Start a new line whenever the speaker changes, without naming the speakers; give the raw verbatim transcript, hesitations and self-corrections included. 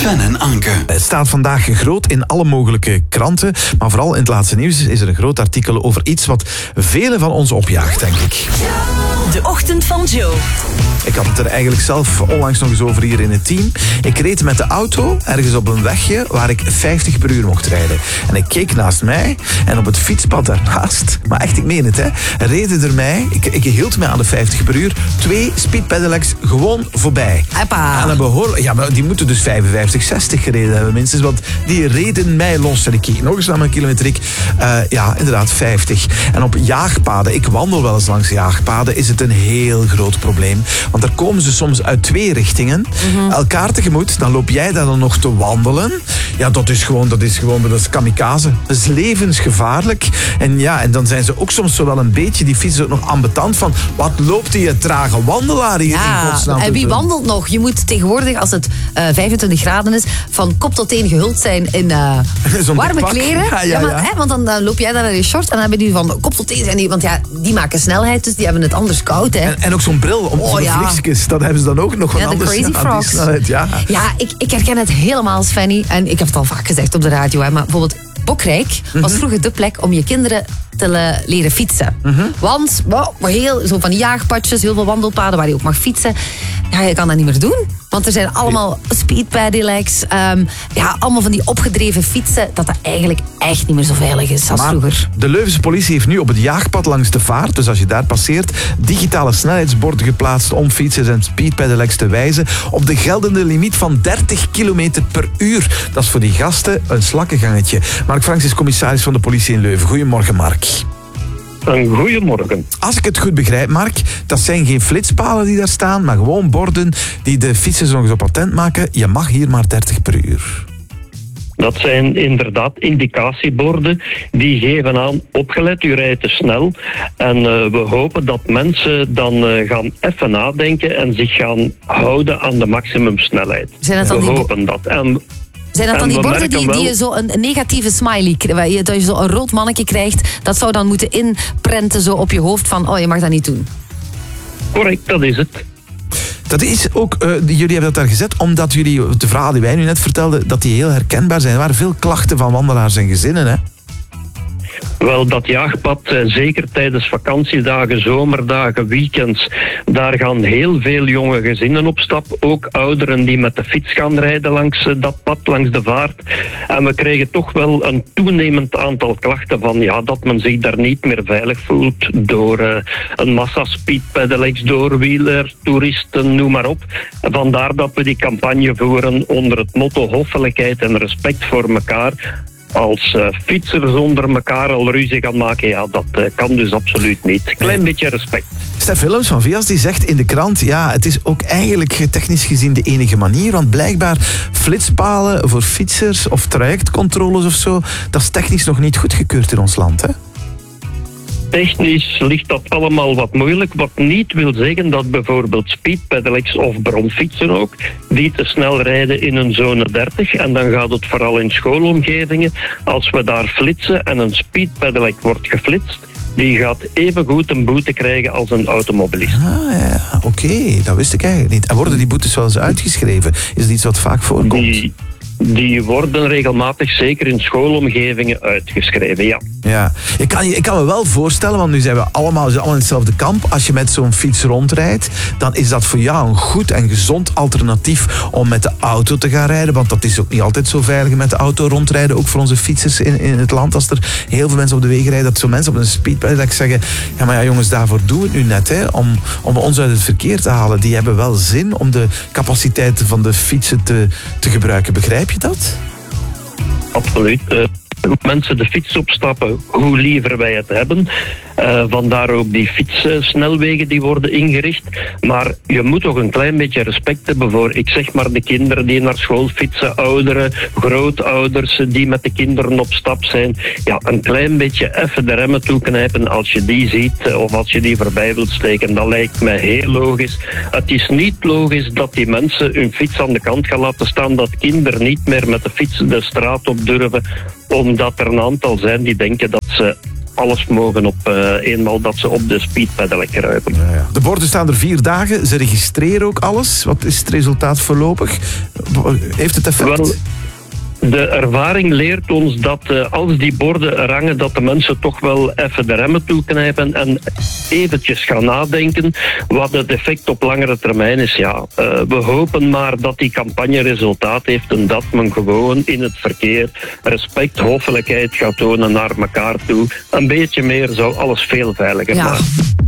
Sven en Anke.
Het staat vandaag groot in alle mogelijke kranten, maar vooral in het laatste nieuws is er een groot artikel over iets wat velen van ons opjaagt, denk ik.
De ochtend van Joe.
Ik had het er eigenlijk zelf onlangs nog eens over hier in het team. Ik reed met de auto ergens op een wegje waar ik vijftig per uur mocht rijden. En ik keek naast mij en op het fietspad daarnaast, maar echt, ik meen het, hè, reden er mij, ik, ik hield mij aan de vijftig per uur, twee speedpedelecs gewoon voorbij.
Hoppa.
En een behoorlijk, ja, maar die moeten dus vijfenvijftig, zestig gereden hebben minstens, want die reden mij los. En ik keek nog eens naar mijn kilometriek. Uh, ja, inderdaad, vijftig. En op jaagpaden, ik wandel wel eens langs jaagpaden, is het een heel groot probleem. Want daar komen ze soms uit twee richtingen. Mm-hmm. Elkaar tegemoet, dan loop jij daar dan nog te wandelen. Ja, dat is gewoon, dat is gewoon, dat is kamikaze. Dat is levensgevaarlijk. En ja, en dan zijn ze ook soms zo wel een beetje, die fietsers ook nog ambetant van, wat loopt die trage wandelaar hier
ja,
in godsnaam?
En wie wandelt nog? Je moet tegenwoordig, als het uh, vijfentwintig graden is, van kop tot teen gehuld zijn in uh, warme
pak.
kleren.
Ja, ja,
ja, maar,
ja.
Hè, want dan uh, loop jij daar in je short en dan hebben die van kop tot teen zijn die, want ja, die maken snelheid, dus die hebben het anders koud. Hè.
En, en ook zo'n bril om
oh,
voor de
ja.
vliegjes, dat hebben ze dan ook nog.
Ja, de Crazy Frogs.
Ja,
ja ik, ik herken het helemaal, Svenny. En ik heb het al vaak gezegd op de radio, hè, maar bijvoorbeeld Bokrijk was mm-hmm. vroeger de plek om je kinderen te le- leren fietsen. Mm-hmm. Want wow, heel, zo van die jaagpadjes, heel veel wandelpaden waar je ook mag fietsen. Ja, je kan dat niet meer doen. Want er zijn allemaal speedpedelecs, um, ja, allemaal van die opgedreven fietsen, dat dat eigenlijk echt niet meer zo veilig is als
maar
vroeger.
De Leuvense politie heeft nu op het jaagpad langs de vaart, dus als je daar passeert, digitale snelheidsborden geplaatst om fietsers en speedpedelecs te wijzen op de geldende limiet van dertig kilometer per uur. Dat is voor die gasten een slakkengangetje. Mark Franks is commissaris van de politie in Leuven. Goedemorgen, Mark.
Een goeiemorgen.
Als ik het goed begrijp, Mark, dat zijn geen flitspalen die daar staan, maar gewoon borden die de fietsers nog eens op attent maken. Je mag hier maar dertig per uur.
Dat zijn inderdaad indicatieborden die geven aan, opgelet, u rijdt te snel. En uh, we hopen dat mensen dan uh, gaan even nadenken en zich gaan houden aan de maximumsnelheid.
Zijn het dan
we
die bo-
hopen dat. En
Zijn dat dan
En
die
we
borden die,
merken
die
wel-
je zo een, een negatieve smiley, dat je, dat je zo een rood mannetje krijgt, dat zou dan moeten inprenten zo op je hoofd van, oh, je mag dat niet doen.
Correct, dat is het.
Dat is ook, uh, jullie hebben dat daar gezet, omdat jullie, de verhalen die wij nu net vertelden, dat die heel herkenbaar zijn. Er waren veel klachten van wandelaars en gezinnen, hè?
Wel, dat jaagpad, eh, zeker tijdens vakantiedagen, zomerdagen, weekends, daar gaan heel veel jonge gezinnen op stap. Ook ouderen die met de fiets gaan rijden langs eh, dat pad, langs de vaart. En we krijgen toch wel een toenemend aantal klachten van ja, dat men zich daar niet meer veilig voelt door uh, een massa speedpedelecs, door wieler, toeristen, noem maar op. Vandaar dat we die campagne voeren onder het motto hoffelijkheid en respect voor elkaar. Als uh, fietsers onder elkaar al ruzie gaan maken, ja, dat uh, kan dus absoluut niet. Klein beetje respect.
Stef Willems van Vias die zegt in de krant, ja, het is ook eigenlijk technisch gezien de enige manier, want blijkbaar flitspalen voor fietsers of trajectcontroles of zo, dat is technisch nog niet goedgekeurd in ons land, hè?
Technisch ligt dat allemaal wat moeilijk, wat niet wil zeggen dat bijvoorbeeld speedpedelecs of bromfietsen ook, die te snel rijden in een zone dertig, en dan gaat het vooral in schoolomgevingen, als we daar flitsen en een speedpedelec wordt geflitst, die gaat even goed een boete krijgen als een automobilist.
Ah ja, oké, okay, dat wist ik eigenlijk niet. En worden die boetes wel eens uitgeschreven? Is dat iets wat vaak voorkomt?
Die, die worden regelmatig, zeker in schoolomgevingen, uitgeschreven, ja.
Ja, ik kan, ik kan me wel voorstellen, want nu zijn we allemaal, we zijn allemaal in hetzelfde kamp. Als je met zo'n fiets rondrijdt, dan is dat voor jou een goed en gezond alternatief om met de auto te gaan rijden. Want dat is ook niet altijd zo veilig met de auto rondrijden. Ook voor onze fietsers in, in het land. Als er heel veel mensen op de weg rijden, dat zo mensen op een speedpedelec zeggen, ja maar ja jongens, daarvoor doen we het nu net. Hè, om, om ons uit het verkeer te halen. Die hebben wel zin om de capaciteiten van de fietsen te, te gebruiken. Begrijp je dat?
Absoluut. Uh, hoe mensen de fiets opstappen, hoe liever wij het hebben. Uh, vandaar ook die fietssnelwegen die worden ingericht. Maar je moet toch een klein beetje respect hebben voor, ik zeg maar, de kinderen die naar school fietsen, ouderen, grootouders die met de kinderen op stap zijn. Ja, een klein beetje even de remmen toeknijpen als je die ziet of als je die voorbij wilt steken. Dat lijkt mij heel logisch. Het is niet logisch dat die mensen hun fiets aan de kant gaan laten staan, dat kinderen niet meer met de fiets de straat op durven, omdat er een aantal zijn die denken dat ze alles mogen op uh, eenmaal dat ze op de speedpedalen kruipen.
Ja, ja. De borden staan er vier dagen. Ze registreren ook alles. Wat is het resultaat voorlopig? Heeft het effect?
Wel, de ervaring leert ons dat uh, als die borden er hangen, dat de mensen toch wel even de remmen toeknijpen en eventjes gaan nadenken wat het effect op langere termijn is. Ja, uh, we hopen maar dat die campagne resultaat heeft en dat men gewoon in het verkeer respect, hoffelijkheid gaat tonen naar elkaar toe. Een beetje meer zou alles veel veiliger
Ja.
maken.